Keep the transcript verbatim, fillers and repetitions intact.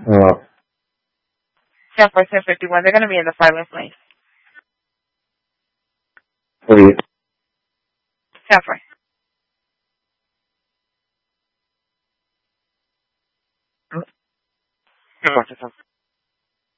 Uh, Southwest ten fifty-one. They're going to be in the five west lane. please. Southwest. Good luck,